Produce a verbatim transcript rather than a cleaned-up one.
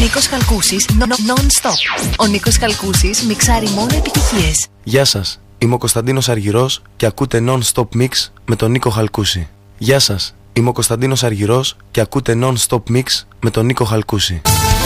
Νίκος Χαλκούσης, non-stop. Ο Νίκος Χαλκούσης μιξάρει μόνο επιτυχίες. Γεια σας, είμαι ο Κωνσταντίνος Αργυρός και ακούτε non-stop mix με τον Νίκο Χαλκούση. Γεια σας, είμαι ο Κωνσταντίνος Αργυρός και ακούτε non-stop mix με τον Νίκο Χαλκούση.